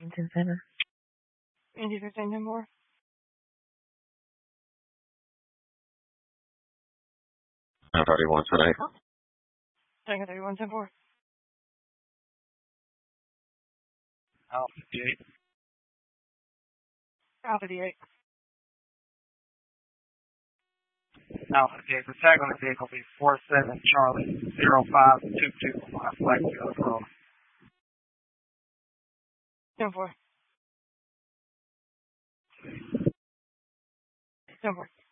Center. Indy 15 10 4. Tango 31 today. Tango 31 10 4. Alpha 58. Alpha D8. Alpha 58. The tag on the vehicle will be 47 Charlie 0522. Flag Road. 10 4. 10 4.